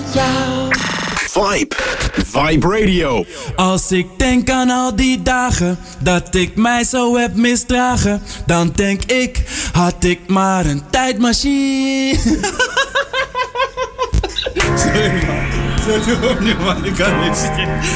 jou. Vibe Radio. Als ik denk aan al die dagen dat ik mij zo heb misdragen, dan denk ik, had ik maar een tijdmachine. Sorry man, opnieuw man, ik kan niet.